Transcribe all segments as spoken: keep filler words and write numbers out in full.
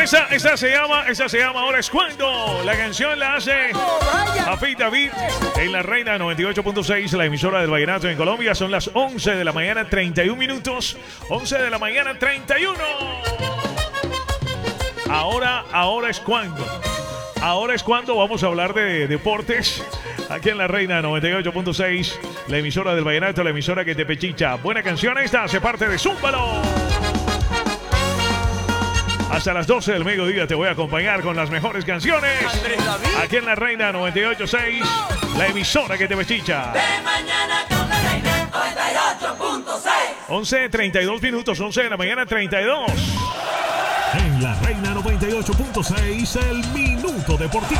esa, esa se llama, esa se llama Ahora es Cuando. La canción la hace Afid David en la Reina noventa y ocho punto seis, la emisora del vallenato en Colombia. Son las once de la mañana, treinta y un minutos. once de la mañana, treinta y uno. Ahora, ahora es cuando. Ahora es cuando vamos a hablar de deportes. Aquí en la Reina noventa y ocho punto seis, la emisora del vallenato, la emisora que te pechicha. Buena canción esta, hace parte de Zúmbalo. Hasta las doce del mediodía te voy a acompañar con las mejores canciones. Aquí en la Reina noventa y ocho punto seis, la emisora que te pechicha. De mañana con la Reina noventa y ocho punto seis. once, treinta y dos minutos, once de la mañana, treinta y dos. En la Reina noventa y ocho punto seis, el Minuto Deportivo.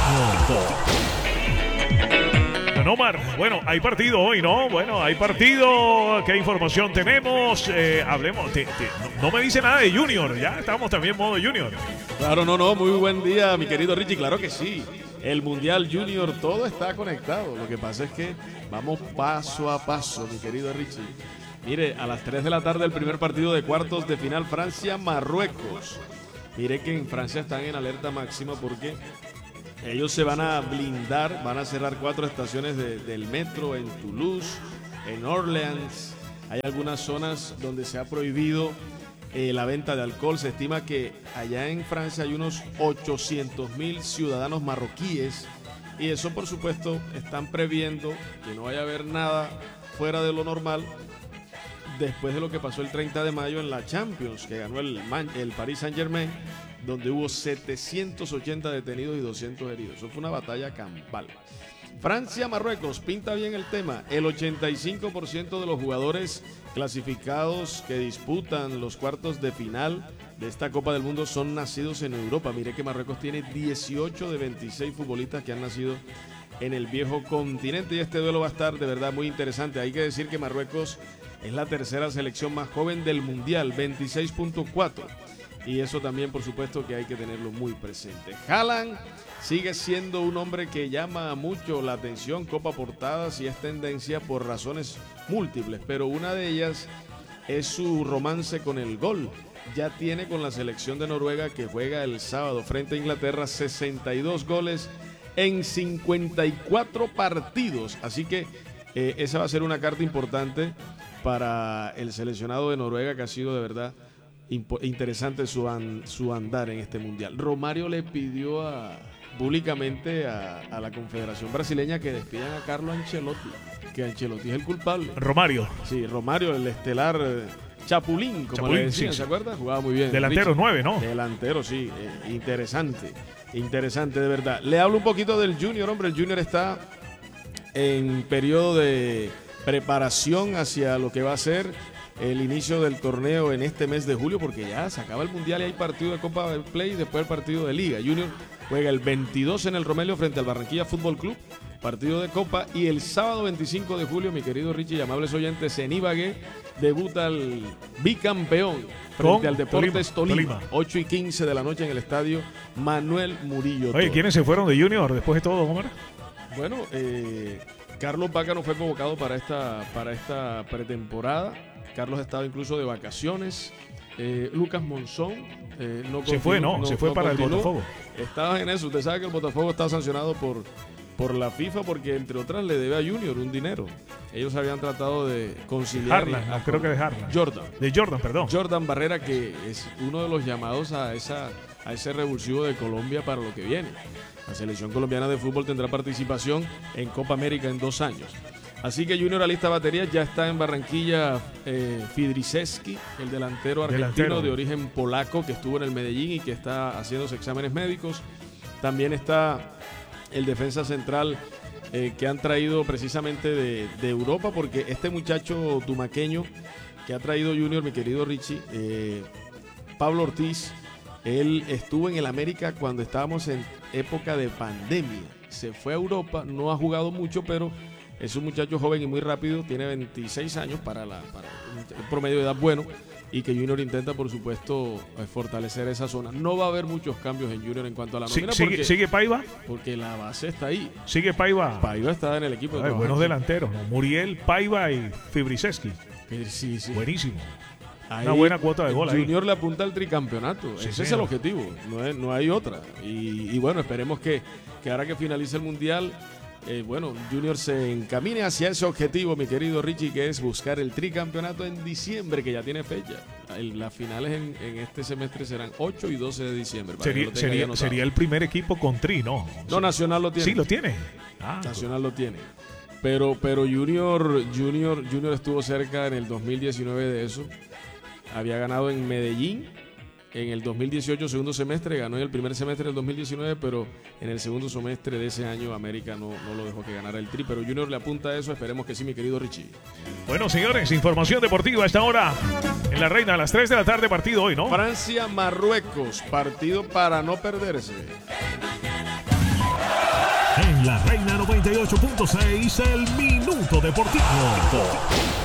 Don Omar, bueno, hay partido hoy, ¿no? Bueno, hay partido. ¿Qué información tenemos? Eh, hablemos. Te, te, no, no me dice nada de Junior. Ya estamos también en modo Junior. Claro, no, no. Muy buen día, mi querido Richie. Claro que sí. El Mundial Junior, todo está conectado. Lo que pasa es que vamos paso a paso, mi querido Richie. Mire, a las tres de la tarde el primer partido de cuartos de final Francia-Marruecos. Mire que en Francia están en alerta máxima porque ellos se van a blindar, van a cerrar cuatro estaciones de, del metro en Toulouse, en Orleans. Hay algunas zonas donde se ha prohibido eh, la venta de alcohol. Se estima que allá en Francia hay unos ochocientos mil ciudadanos marroquíes y eso, por supuesto, están previendo que no vaya a haber nada fuera de lo normal después de lo que pasó el treinta de mayo en la Champions, que ganó el, Man, el Paris Saint-Germain, donde hubo setecientos ochenta detenidos y doscientos heridos. Eso fue una batalla campal. Francia-Marruecos, pinta bien el tema. El ochenta y cinco por ciento de los jugadores clasificados que disputan los cuartos de final de esta Copa del Mundo son nacidos en Europa. Mire que Marruecos tiene dieciocho de veintiséis futbolistas que han nacido en el viejo continente y este duelo va a estar de verdad muy interesante. Hay que decir que Marruecos es la tercera selección más joven del Mundial, veintiséis punto cuatro. Y eso también, por supuesto, que hay que tenerlo muy presente. Haaland sigue siendo un hombre que llama mucho la atención, copa portadas y es tendencia por razones múltiples, pero una de ellas es su romance con el gol. Ya tiene con la selección de Noruega que juega el sábado frente a Inglaterra sesenta y dos goles en cincuenta y cuatro partidos. Así que eh, esa va a ser una carta importante para el seleccionado de Noruega, que ha sido de verdad interesante su, an, su andar en este mundial. Romario le pidió a, públicamente a, a la Confederación Brasileña que despidan a Carlo Ancelotti, que Ancelotti es el culpable. Romario. Sí, Romario, el estelar eh, Chapulín, como Chapulín, le decían, sí, ¿se sí. acuerda? Jugaba muy bien. Delantero nueve, ¿no? Delantero, sí, eh, interesante, interesante de verdad. Le hablo un poquito del Junior, hombre, el Junior está en periodo de preparación hacia lo que va a ser el inicio del torneo en este mes de julio, porque ya se acaba el mundial y hay partido de Copa del Play y después el partido de Liga. Junior juega el veintidós en el Romelio frente al Barranquilla Fútbol Club, partido de Copa, y el sábado veinticinco de julio, mi querido Richie y amables oyentes, en Ibagué debuta el bicampeón frente Con al Deportes Tolima, Tolima, Tolima, ocho y quince de la noche en el estadio Manuel Murillo. Oye, ¿quiénes se fueron de Junior después de todo, Omar? Bueno, eh, Carlos Vaca no fue convocado para esta, para esta pretemporada. Carlos estaba incluso de vacaciones. Eh, Lucas Monzón eh, no se fue, no, no se fue no para continuó. El Botafogo. Estaba en eso. Usted sabe que el Botafogo está sancionado por, por la FIFA porque, entre otras, le debe a Junior un dinero. Ellos habían tratado de conciliar. Harlan, no, creo que de Harlan. Jordan. De Jordan, perdón. Jordan Barrera, que es uno de los llamados a, esa, a ese revulsivo de Colombia para lo que viene. La selección colombiana de fútbol tendrá participación en Copa América en dos años. Así que Junior alista baterías, ya está en Barranquilla eh, Fidriszewski, el delantero argentino delantero. de origen polaco que estuvo en el Medellín y que está haciéndose exámenes médicos. También está el defensa central eh, que han traído precisamente de, de Europa, porque este muchacho tumaqueño que ha traído Junior, mi querido Richie, eh, Pablo Ortiz, él estuvo en el América cuando estábamos en época de pandemia. Se fue a Europa, no ha jugado mucho, pero es un muchacho joven y muy rápido, tiene veintiséis años para, la, para un promedio de edad bueno y que Junior intenta, por supuesto, fortalecer esa zona. No va a haber muchos cambios en Junior en cuanto a la nómina. ¿Sigue, porque, ¿Sigue Paiva? Porque la base está ahí. ¿Sigue Paiva? Paiva está en el equipo. Ay, buenos delanteros, ¿no? Muriel, Paiva y Fidriszewski. Sí, sí. Buenísimo. Ahí, una buena cuota de gol ahí. Junior le apunta al tricampeonato. Sí, Ese señor. es el objetivo. No, es, no hay otra. Y, y bueno, esperemos que, que ahora que finalice el Mundial, eh, bueno, Junior se encamine hacia ese objetivo, mi querido Richie, que es buscar el tricampeonato en diciembre, que ya tiene fecha. El, las finales en, en este semestre serán ocho y doce de diciembre. para que Sería, lo tenga ahí sería, anotado. sería el primer equipo con tri, ¿no? No, Nacional lo tiene. Sí, lo tiene. Ah, Nacional lo tiene. Pero, pero Junior, Junior, Junior estuvo cerca en el dos mil diecinueve de eso. Había ganado en Medellín en el dos mil dieciocho, segundo semestre. Ganó en el primer semestre del dos mil diecinueve, pero en el segundo semestre de ese año América no, no lo dejó que ganara el tri. Pero Junior le apunta a eso. Esperemos que sí, mi querido Richie. Bueno, señores, información deportiva a esta hora en La Reina, a las tres de la tarde, partido hoy, ¿no? Francia, Marruecos, partido para no perderse. En La Reina noventa y ocho punto seis, el Minuto Deportivo.